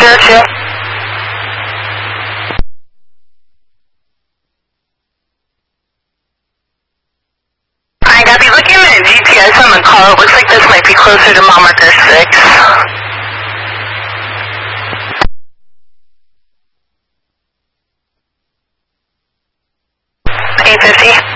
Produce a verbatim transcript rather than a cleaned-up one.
zero two. I got you looking at G P S on the car. It looks like this might be closer to mile marker six. eight fifty.